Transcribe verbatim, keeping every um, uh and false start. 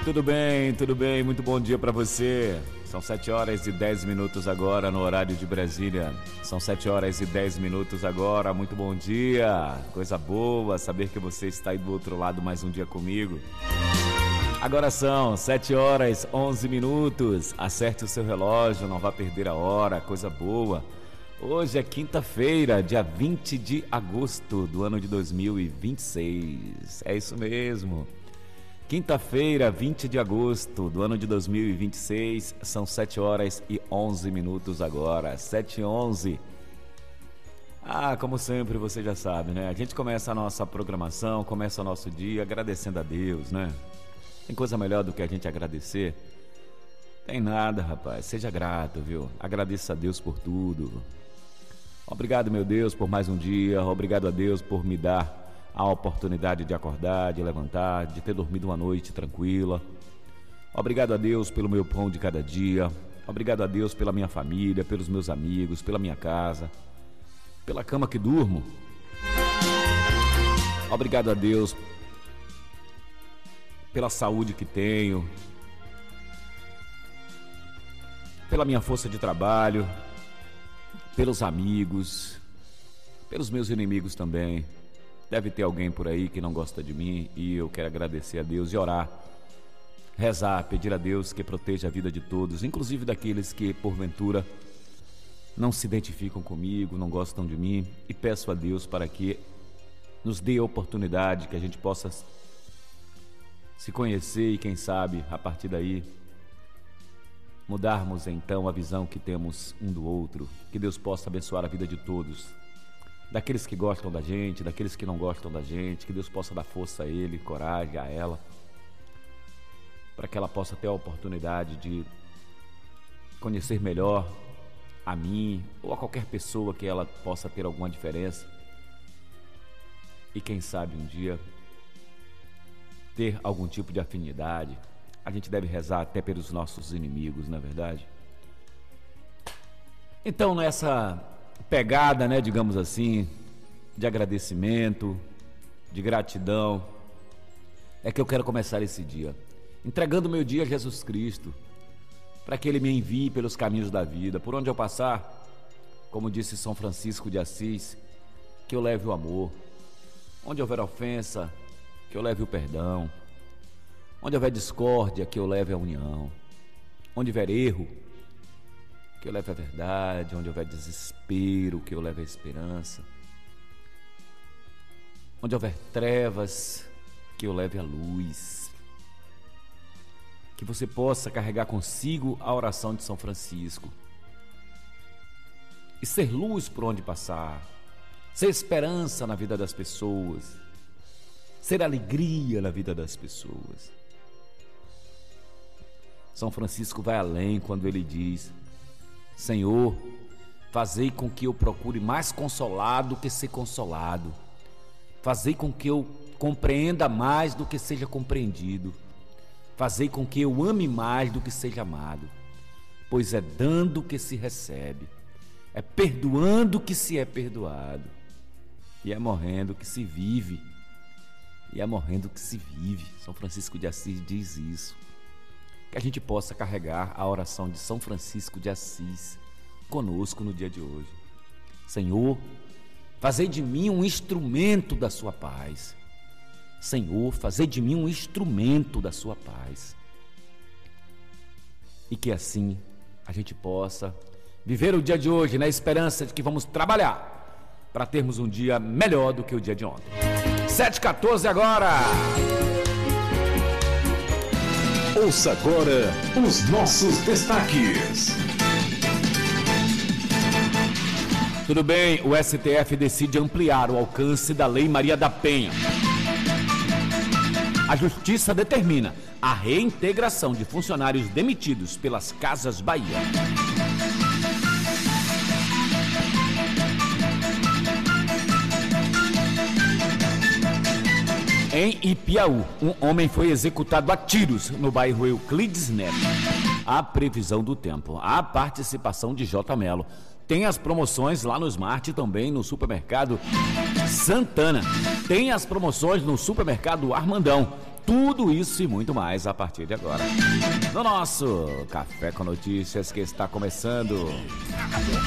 Tudo bem, tudo bem, muito bom dia para você. São sete horas e dez minutos agora no horário de Brasília. São sete horas e dez minutos agora, muito bom dia. Coisa boa saber que você está aí do outro lado mais um dia comigo. Agora são sete horas e onze minutos. Acerte o seu relógio, não vá perder a hora, coisa boa. Hoje é quinta-feira, dia vinte de agosto do ano de dois mil e vinte e seis. É isso mesmo. Quinta-feira, vinte de agosto do ano de dois mil e vinte e seis, são sete horas e onze minutos agora, sete e onze. Ah, como sempre, você já sabe, né? A gente começa a nossa programação, começa o nosso dia agradecendo a Deus, né? Tem coisa melhor do que a gente agradecer? Tem nada, rapaz. Seja grato, viu? Agradeça a Deus por tudo. Obrigado, meu Deus, por mais um dia. Obrigado a Deus por me dar a oportunidade de acordar, de levantar, de ter dormido uma noite tranquila. Obrigado a Deus pelo meu pão de cada dia. Obrigado a Deus pela minha família, pelos meus amigos, pela minha casa, pela cama que durmo. Obrigado a Deus pela saúde que tenho, pela minha força de trabalho, pelos amigos, pelos meus inimigos também. Deve ter alguém por aí que não gosta de mim e eu quero agradecer a Deus e orar, rezar, pedir a Deus que proteja a vida de todos, inclusive daqueles que porventura não se identificam comigo, não gostam de mim, e peço a Deus para que nos dê a oportunidade que a gente possa se conhecer e quem sabe a partir daí mudarmos então a visão que temos um do outro. Que Deus possa abençoar a vida de todos, daqueles que gostam da gente, daqueles que não gostam da gente. Que Deus possa dar força a ele, coragem a ela, para que ela possa ter a oportunidade de conhecer melhor a mim ou a qualquer pessoa que ela possa ter alguma diferença, e quem sabe um dia ter algum tipo de afinidade. A gente deve rezar até pelos nossos inimigos, não é verdade? Então, nessa pegada, né, digamos assim, de agradecimento, de gratidão, é que eu quero começar esse dia, entregando meu dia a Jesus Cristo, para que Ele me envie pelos caminhos da vida, por onde eu passar, como disse São Francisco de Assis, que eu leve o amor, onde houver ofensa, que eu leve o perdão, onde houver discórdia, que eu leve a união, onde houver erro, que eu leve a verdade, onde houver desespero, que eu leve a esperança, onde houver trevas, que eu leve a luz. Que você possa carregar consigo a oração de São Francisco e ser luz por onde passar, ser esperança na vida das pessoas, ser alegria na vida das pessoas. São Francisco vai além quando ele diz: Senhor, fazei com que eu procure mais consolado do que ser consolado. Fazei com que eu compreenda mais do que seja compreendido. Fazei com que eu ame mais do que seja amado. Pois é dando que se recebe, é perdoando que se é perdoado, e é morrendo que se vive, e é morrendo que se vive. São Francisco de Assis diz isso. Que a gente possa carregar a oração de São Francisco de Assis conosco no dia de hoje. Senhor, fazei de mim um instrumento da sua paz. Senhor, fazei de mim um instrumento da sua paz. E que assim a gente possa viver o dia de hoje na esperança de que vamos trabalhar para termos um dia melhor do que o dia de ontem. sete e quatorze agora. Ouça agora os nossos destaques. Tudo bem, o S T F decide ampliar o alcance da Lei Maria da Penha. A Justiça determina a reintegração de funcionários demitidos pelas Casas Bahia. Em Ipiaú, um homem foi executado a tiros no bairro Euclides Neto. A previsão do tempo, a participação de J. Melo. Tem as promoções lá no Smart e também no Supermercado Santana. Tem as promoções no Supermercado Armandão. tudo isso e muito mais a partir de agora. No nosso Café com Notícias que está começando.